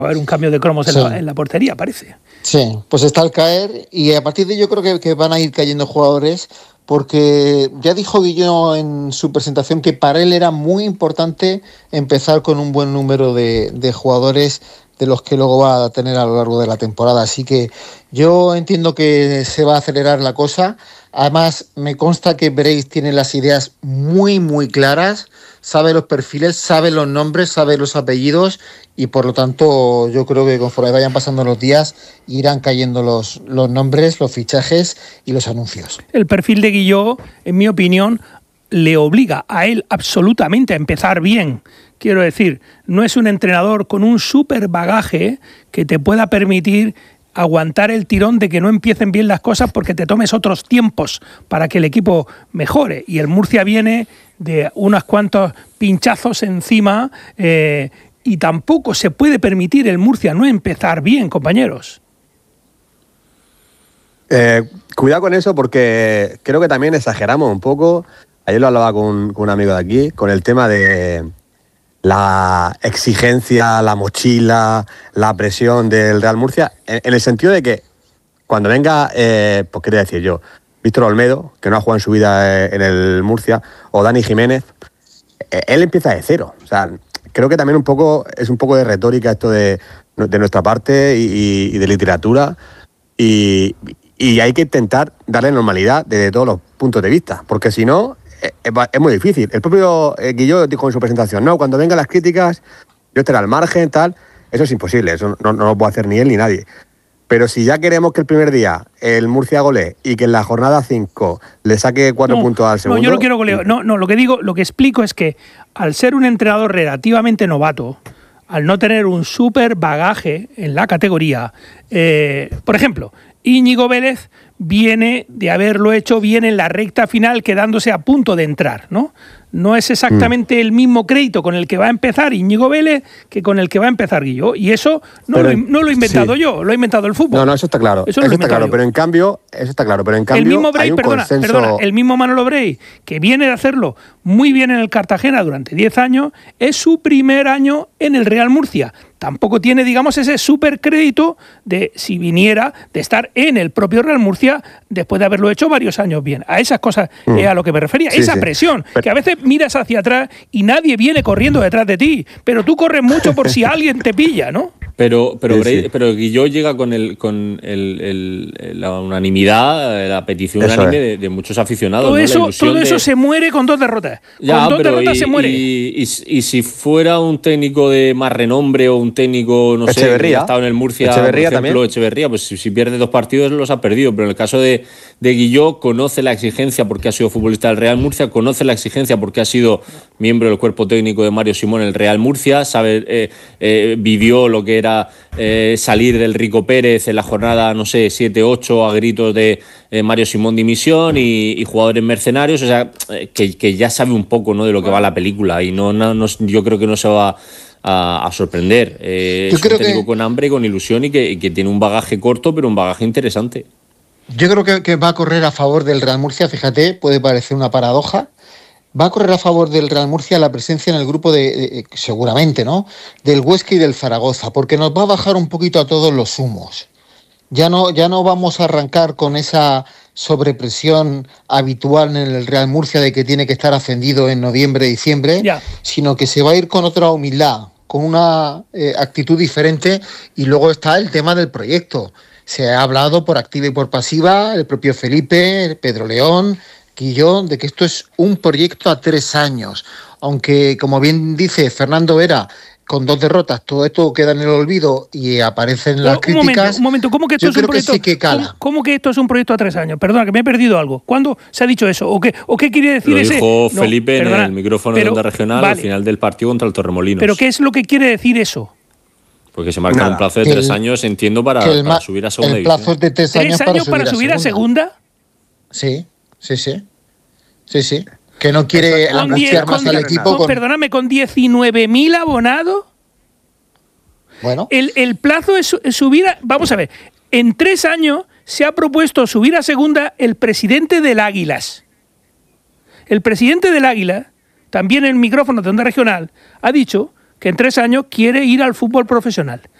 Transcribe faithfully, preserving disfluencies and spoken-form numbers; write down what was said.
Va a haber un cambio de cromos en, sí. la, en la portería, parece. Sí, pues está al caer y a partir de ello creo que, que van a ir cayendo jugadores, porque ya dijo Guilló en su presentación que para él era muy importante empezar con un buen número de, de jugadores de los que luego va a tener a lo largo de la temporada. Así que yo entiendo que se va a acelerar la cosa. Además, me consta que Breis tiene las ideas muy, muy claras, sabe los perfiles, sabe los nombres, sabe los apellidos y por lo tanto yo creo que conforme vayan pasando los días irán cayendo los, los nombres, los fichajes y los anuncios. El perfil de Guilló, en mi opinión, le obliga a él absolutamente a empezar bien. Quiero decir, no es un entrenador con un súper bagaje que te pueda permitir aguantar el tirón de que no empiecen bien las cosas porque te tomes otros tiempos para que el equipo mejore. Y el Murcia viene de unos cuantos pinchazos encima eh, y tampoco se puede permitir el Murcia no empezar bien, compañeros. Eh, cuidado con eso porque creo que también exageramos un poco. Ayer lo hablaba con, con un amigo de aquí, con el tema de la exigencia, la mochila, la presión del Real Murcia, en, en el sentido de que cuando venga, eh, pues quería decir yo, Víctor Olmedo, que no ha jugado en su vida en el Murcia, o Dani Jiménez, eh, él empieza de cero. O sea, creo que también un poco es un poco de retórica esto de, de nuestra parte y, y de literatura, y, y hay que intentar darle normalidad desde todos los puntos de vista, porque si no, es muy difícil. El propio eh, Guilló dijo en su presentación, no, cuando vengan las críticas, yo estaré al margen, tal. Eso es imposible, eso no, no lo puede hacer ni él ni nadie. Pero si ya queremos que el primer día el Murcia golee y que en la jornada cinco le saque cuatro no, puntos al segundo... No, yo no quiero goleo. No, no, lo que digo, lo que explico es que al ser un entrenador relativamente novato, al no tener un súper bagaje en la categoría, eh, por ejemplo, Íñigo Vélez viene de haberlo hecho bien en la recta final, quedándose a punto de entrar, ¿no? No es exactamente mm. el mismo crédito con el que va a empezar Íñigo Vélez que con el que va a empezar Guilló. Y eso no, pero, lo, no lo he inventado sí. yo, lo ha inventado el fútbol. No, no, eso está claro. Eso, eso está claro, yo. pero en cambio, eso está claro, pero en cambio el mismo Brey, hay un perdona, consenso... perdona, el mismo Manolo Brey, que viene de hacerlo muy bien en el Cartagena durante diez años, es su primer año en el Real Murcia. Tampoco tiene, digamos, ese supercrédito de, si viniera, de estar en el propio Real Murcia después de haberlo hecho varios años bien. A esas cosas mm. es a lo que me refería. Sí, esa sí. presión, pero... que a veces miras hacia atrás y nadie viene corriendo detrás de ti, pero tú corres mucho por si alguien te pilla, ¿no? Pero pero sí, Brey, sí. pero Guilló llega con el con el, el, la unanimidad, la petición eso unánime es. de, de muchos aficionados. Todo ¿no? eso, todo de... eso se muere con dos derrotas. Ya, con dos pero derrotas y, se muere. Y, y, y si fuera un técnico de más renombre o un técnico, no Echeverría. sé, que ha estado en el Murcia, Echeverría por ejemplo, también. Echeverría, pues si, si pierde dos partidos los ha perdido. Pero en el caso de, de Guilló, conoce la exigencia porque ha sido futbolista del Real Murcia, conoce la exigencia porque ha sido miembro del cuerpo técnico de Mario Simón en el Real Murcia, sabe, eh, eh, vivió lo que era eh, salir del Rico Pérez en la jornada, no sé, siete ocho a gritos de eh, Mario Simón dimisión y, y jugadores mercenarios, o sea, eh, que, que ya sabe un poco, ¿no?, de lo que va la película y no, no, no yo creo que no se va a, a sorprender. Eh, es un técnico que... con hambre, con ilusión y que, y que tiene un bagaje corto, pero un bagaje interesante. Yo creo que, que va a correr a favor del Real Murcia, fíjate, puede parecer una paradoja. Va a correr a favor del Real Murcia la presencia en el grupo de, de seguramente, ¿no?, del Huesca y del Zaragoza, porque nos va a bajar un poquito a todos los humos. Ya no, ya no vamos a arrancar con esa sobrepresión habitual en el Real Murcia de que tiene que estar ascendido en noviembre, diciembre, ya. sino que se va a ir con otra humildad, con una eh, actitud diferente. Y luego está el tema del proyecto. Se ha hablado por activa y por pasiva, el propio Felipe, Pedro León, Guillón, de que esto es un proyecto a tres años. Aunque, como bien dice Fernando Vera, con dos derrotas todo esto queda en el olvido y aparecen Pero las un críticas. Momento, un momento, ¿cómo que esto yo es un creo proyecto? Que sí que cala. ¿Cómo, ¿Cómo que esto es un proyecto a tres años? Perdona, que me he perdido algo. ¿Cuándo se ha dicho eso? ¿O qué, o qué quiere decir lo ese? dijo no, Felipe perdona, en el micrófono pero, de Onda Regional vale. al final del partido contra el Torremolinos. ¿Pero qué es lo que quiere decir eso? Porque se marca Nada. un plazo de Que tres el- años, entiendo, para, que el para ma- subir a segunda el división. plazo es de tres, ¿Tres años, años para para subir a segunda? Sí, sí, sí. Sí, sí. Que no quiere Con angustiar diez- más con al diez- equipo. con- Con... Perdóname, con diecinueve mil abonados. Bueno, El, el plazo es, su- es subir a... Vamos a ver, en tres años se ha propuesto subir a segunda el presidente del Águilas. El presidente del Águila, también en micrófonos de Onda Regional, ha dicho que en tres años quiere ir al fútbol profesional.